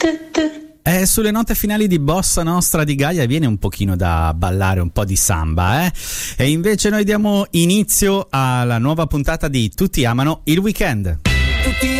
Sulle note finali di Bossa Nostra di Gaia viene un pochino da ballare un po' di samba, E invece noi diamo inizio alla nuova puntata di Tutti amano il weekend.